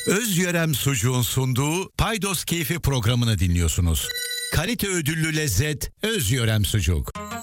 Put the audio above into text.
Özyörem Sucuğun sunduğu Paydos Keyfi programını dinliyorsunuz. Kalite ödüllü lezzet Özyörem Sucuk.